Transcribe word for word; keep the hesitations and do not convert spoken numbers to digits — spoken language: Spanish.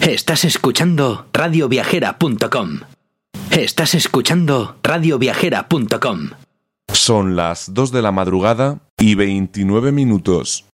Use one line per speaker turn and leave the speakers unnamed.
Estás escuchando radio viajera punto com. Estás escuchando radio viajera punto com.
Son las dos de la madrugada y veintinueve minutos.